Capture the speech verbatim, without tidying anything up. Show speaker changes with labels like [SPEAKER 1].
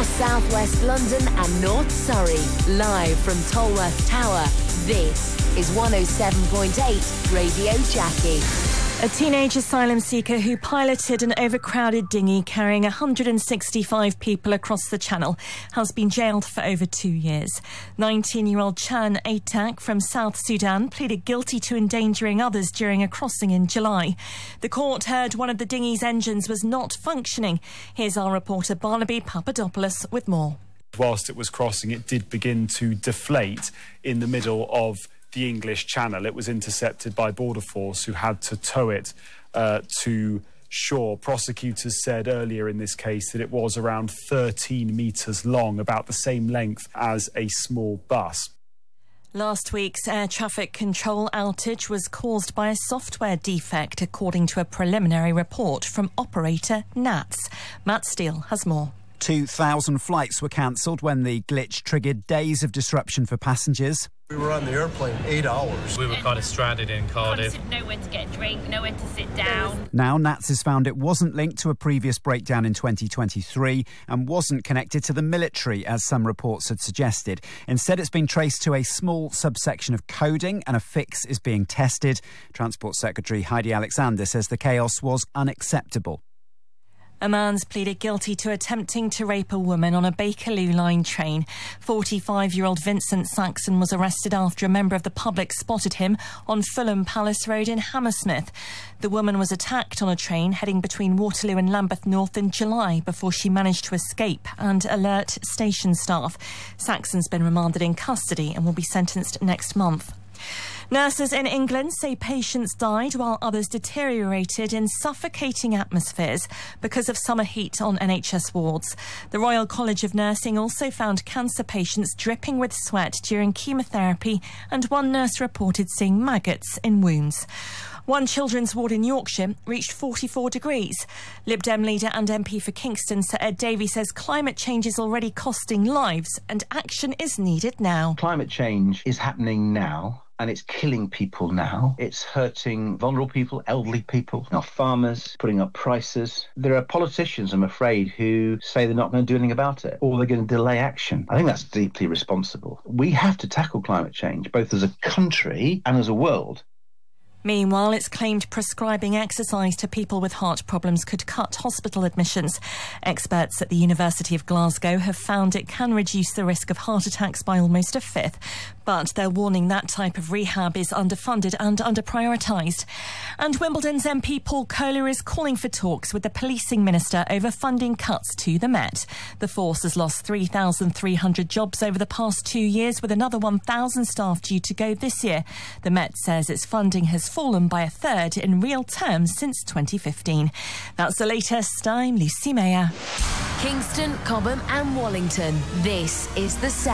[SPEAKER 1] across southwest London and North Surrey. Live from Tolworth Tower, this is one oh seven point eight Radio Jackie.
[SPEAKER 2] A teenage asylum seeker who piloted an overcrowded dinghy carrying one hundred sixty-five people across the Channel has been jailed for over two years. nineteen-year-old Chan Atak from South Sudan pleaded guilty to endangering others during a crossing in July. The court heard one of the dinghy's engines was not functioning. Here's our reporter Barnaby Papadopoulos with more.
[SPEAKER 3] Whilst it was crossing, it did begin to deflate in the middle of the English Channel. It was intercepted by Border Force, who had to tow it uh, to shore. Prosecutors said earlier in this case that it was around thirteen metres long, about the same length as a small bus.
[SPEAKER 2] Last week's air traffic control outage was caused by a software defect, according to a preliminary report from operator N A T S. Matt Steele has more.
[SPEAKER 4] two thousand flights were cancelled when the glitch triggered days of disruption for passengers.
[SPEAKER 5] We were on the airplane eight hours.
[SPEAKER 6] We were kind of stranded in Cardiff.
[SPEAKER 7] Nowhere to get a drink, nowhere to sit down.
[SPEAKER 4] Now N A T S has found it wasn't linked to a previous breakdown in twenty twenty-three and wasn't connected to the military, as some reports had suggested. Instead, it's been traced to a small subsection of coding, and a fix is being tested. Transport Secretary Heidi Alexander says the chaos was unacceptable.
[SPEAKER 2] A man's pleaded guilty to attempting to rape a woman on a Bakerloo line train. forty-five-year-old Vincent Saxon was arrested after a member of the public spotted him on Fulham Palace Road in Hammersmith. The woman was attacked on a train heading between Waterloo and Lambeth North in July before she managed to escape and alert station staff. Saxon's been remanded in custody and will be sentenced next month. Nurses in England say patients died while others deteriorated in suffocating atmospheres because of summer heat on N H S wards. The Royal College of Nursing also found cancer patients dripping with sweat during chemotherapy, and one nurse reported seeing maggots in wounds. One children's ward in Yorkshire reached forty-four degrees. Lib Dem leader and M P for Kingston, Sir Ed Davey, says climate change is already costing lives and action is needed now.
[SPEAKER 8] Climate change is happening now, and it's killing people now. It's hurting vulnerable people, elderly people, our farmers, putting up prices. There are politicians, I'm afraid, who say they're not going to do anything about it, or they're going to delay action. I think that's deeply irresponsible. We have to tackle climate change, both as a country and as a world.
[SPEAKER 2] Meanwhile, it's claimed prescribing exercise to people with heart problems could cut hospital admissions. Experts at the University of Glasgow have found it can reduce the risk of heart attacks by almost a fifth. But they're warning that type of rehab is underfunded and under-prioritised. And Wimbledon's M P Paul Kohler is calling for talks with the policing minister over funding cuts to the Met. The force has lost three thousand three hundred jobs over the past two years, with another one thousand staff due to go this year. The Met says its funding has fallen by a third in real terms since twenty fifteen. That's the latest. I'm Lucy Mayer.
[SPEAKER 1] Kingston, Cobham and Wallington. This is the